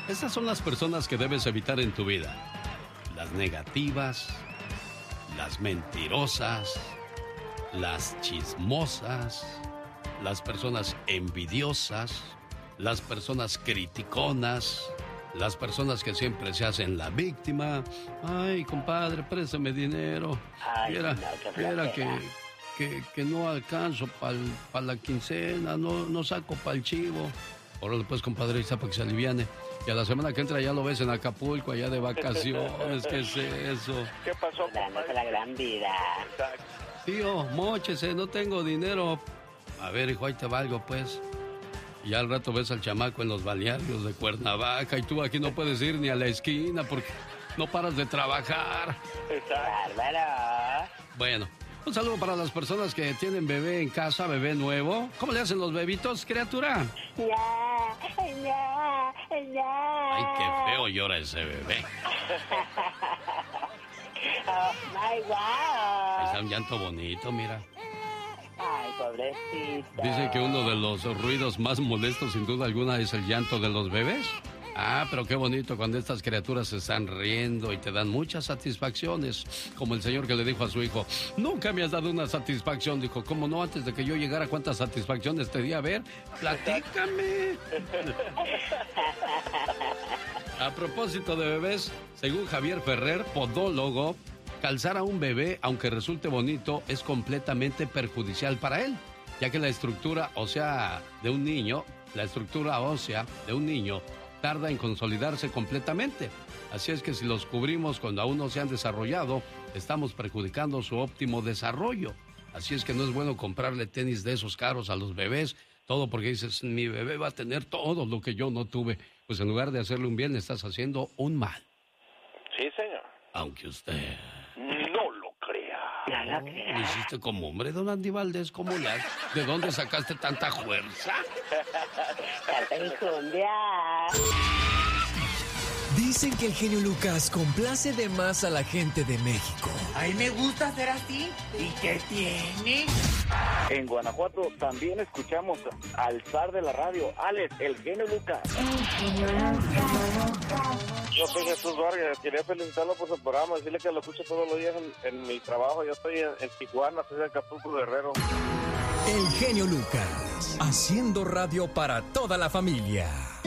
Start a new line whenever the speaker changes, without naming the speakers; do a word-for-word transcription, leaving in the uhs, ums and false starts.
Estas son las personas que debes evitar en tu vida. Las negativas, las mentirosas, las chismosas, las personas envidiosas, las personas criticonas, las personas que siempre se hacen la víctima. Ay, compadre, préstame dinero.
Ay,
Viera,
no, qué
viera que,
flojera.
que, que no alcanzo para pa la quincena, no, no saco para el chivo. Órale pues, compadre, está para que se aliviane. Y a la semana que entra ya lo ves en Acapulco, allá de vacaciones. ¿Qué es eso?
¿Qué pasó,
Dándose la gran vida.
Exacto.
Tío, móchese, no tengo dinero. A ver, hijo, ahí te valgo, pues. Y al rato ves al chamaco en los balnearios de Cuernavaca y tú aquí no puedes ir ni a la esquina porque no paras de trabajar.
Exacto.
Bárbaro.
Bueno, un saludo para las personas que tienen bebé en casa, bebé nuevo. ¿Cómo le hacen los bebitos, criatura?
Ya, ya, ya.
Ay, qué feo llora ese bebé.
Oh, my wow.
Es un llanto bonito, mira.
Ay, pobrecito.
Dice que uno de los ruidos más molestos, sin duda alguna, es el llanto de los bebés. Ah, pero qué bonito cuando estas criaturas se están riendo y te dan muchas satisfacciones. Como el señor que le dijo a su hijo, nunca me has dado una satisfacción. Dijo, ¿cómo no? Antes de que yo llegara, ¿cuántas satisfacciones te di? A ver, platícame. A propósito de bebés, según Javier Ferrer, podólogo, calzar a un bebé, aunque resulte bonito, es completamente perjudicial para él, ya que la estructura ósea de un niño, la estructura ósea de un niño tarda en consolidarse completamente. Así es que si los cubrimos cuando aún no se han desarrollado, estamos perjudicando su óptimo desarrollo. Así es que no es bueno comprarle tenis de esos caros a los bebés, todo porque dices, mi bebé va a tener todo lo que yo no tuve. Pues en lugar de hacerle un bien, le estás haciendo un mal.
Sí, señor.
Aunque usted...
No lo crea.
No lo creo.
Lo hiciste como hombre, don Andy Valdés, ¿cómo le has- ¿De dónde sacaste tanta fuerza?
Canta en cumbia.
Dicen que el genio Lucas complace de más a la gente de México.
A mí me gusta ser así. ¿Y qué tiene?
En Guanajuato también escuchamos al zar de la radio, Alex, el genio Lucas. Yo soy Jesús Vargas, quería felicitarlo por su programa, decirle que lo escucho todos los días en, en mi trabajo. Yo estoy en, en Tijuana, soy de Acapulco, Guerrero.
El genio Lucas, haciendo radio para toda la familia.